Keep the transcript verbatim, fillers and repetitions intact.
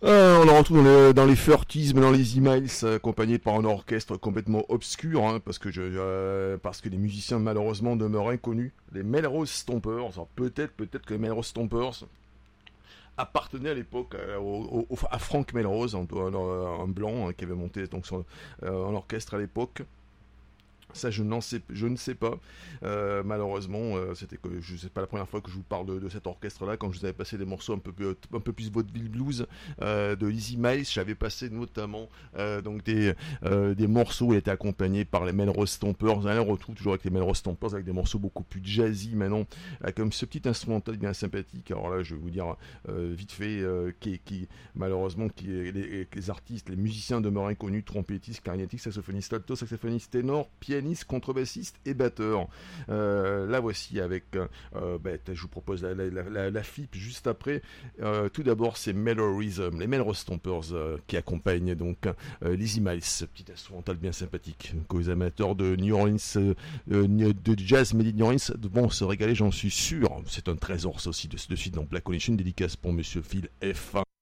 Euh, on en retrouve dans les, dans les forties, mais dans les emails, accompagné par un orchestre complètement obscur, hein, parce que je, euh, parce que les musiciens malheureusement demeurent inconnus. Les Melrose Stompers, alors peut-être, peut-être que les Melrose Stompers appartenaient à l'époque euh, au, au, à Frank Melrose, un, un blanc hein, qui avait monté donc son, euh, un orchestre à l'époque. Ça, je, n'en sais, je ne sais pas. Euh, malheureusement, euh, c'était que je sais pas la première fois que je vous parle de, de cet orchestre-là. Quand je vous avais passé des morceaux un peu, un peu plus vaudeville blues euh, de Easy Miles, j'avais passé notamment euh, donc des, euh, des morceaux qui étaient accompagnés par les Melrose Stompers. On les retrouve toujours avec les Melrose Stompers, avec des morceaux beaucoup plus jazzy maintenant, avec comme ce petit instrumental bien sympathique. Alors là, je vais vous dire euh, vite fait, euh, qui, qui malheureusement, qui les, les artistes, les musiciens demeurent inconnus, trompettistes, clarinettistes, saxophonistes, alto, saxophonistes, ténor, pianiste, contrebassiste et batteur. Euh, là voici avec, euh, bah, je vous propose la, la, la, la F I P juste après. Euh, tout d'abord c'est Mellorism, les Melrose Stompers euh, qui accompagnent donc euh, Lizzie Miles, ce petit instrumental bien sympathique qu'aux amateurs de New Orleans, euh, de jazz made in New Orleans vont se régaler, j'en suis sûr. C'est un trésor ça aussi de, de suite dans Black Connection, dédicace pour Monsieur Phil F.